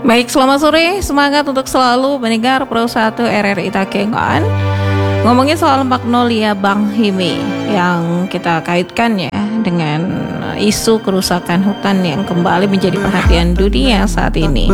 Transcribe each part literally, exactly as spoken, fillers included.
Baik, selamat sore. Semangat untuk selalu mendengar Pro satu R R I Takengon. Ngomongin soal Magnolia Bang Himi yang kita kaitkan ya dengan isu kerusakan hutan yang kembali menjadi perhatian dunia saat ini.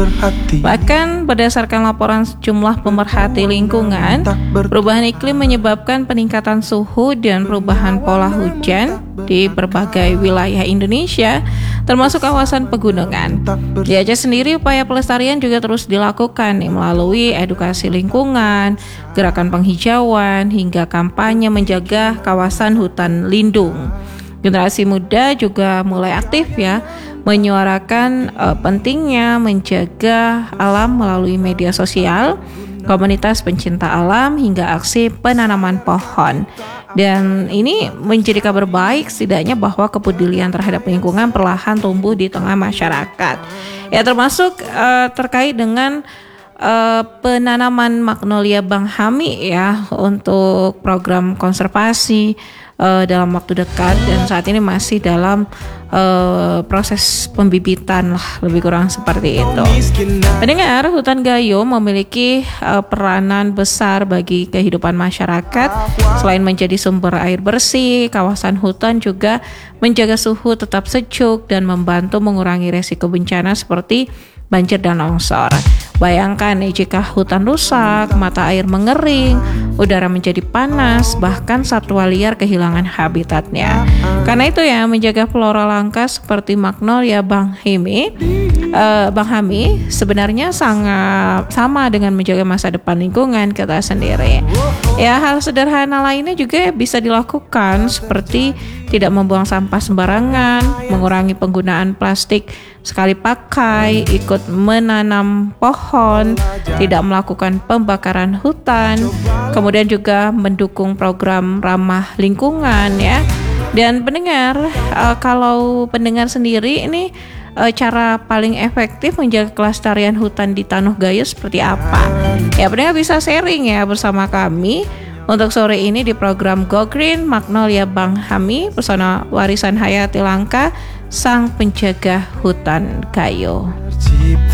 Bahkan berdasarkan laporan sejumlah pemerhati lingkungan, perubahan iklim menyebabkan peningkatan suhu dan perubahan pola hujan di berbagai wilayah Indonesia, termasuk kawasan pegunungan. Di Aceh sendiri, upaya pelestarian juga terus dilakukan nih, melalui edukasi lingkungan, gerakan penghijauan, hingga kampanye menjaga kawasan hutan lindung. Generasi muda juga mulai aktif ya, menyuarakan uh, pentingnya menjaga alam melalui media sosial, komunitas pencinta alam, hingga aksi penanaman pohon. Dan ini menjadi kabar baik setidaknya bahwa kepedulian terhadap lingkungan perlahan tumbuh di tengah masyarakat. Ya, termasuk uh, terkait dengan uh, penanaman Magnolia Bang Hami ya untuk program konservasi uh, dalam waktu dekat, dan saat ini masih dalam uh, proses pembibitan lah, lebih kurang seperti itu. Mendengar hutan Gayo memiliki uh, peranan besar bagi kehidupan masyarakat. Selain menjadi sumber air bersih, kawasan hutan juga menjaga suhu tetap sejuk dan membantu mengurangi resiko bencana seperti banjir dan longsor. Bayangkan nih, jika hutan rusak, mata air mengering, udara menjadi panas, bahkan satwa liar kehilangan habitatnya. Karena itu ya, menjaga flora langka seperti Magnolia Bang Himi, uh, Bang Hami sebenarnya sangat sama dengan menjaga masa depan lingkungan kita sendiri. Ya, hal sederhana lainnya juga bisa dilakukan seperti tidak membuang sampah sembarangan, mengurangi penggunaan plastik sekali pakai, ikut menanam pohon, tidak melakukan pembakaran hutan, kemudian juga mendukung program ramah lingkungan ya. Dan pendengar, uh, kalau pendengar sendiri ini uh, cara paling efektif menjaga kelestarian hutan di Tanuh Gayo seperti apa? Ya, pendengar bisa sharing ya bersama kami untuk sore ini di program Go Green Magnolia Bang Hami, pesona warisan hayati langka sang penjaga hutan Gayo.